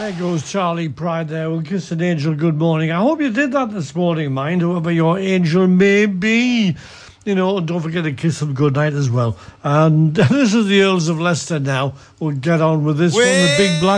There goes Charlie Pride there. We'll kiss an angel good morning. I hope you did that this morning, mind, whoever your angel may be. You know, and don't forget to kiss them good night as well. And this is the Earls of Leicester now. We'll get on with this one, the Big Black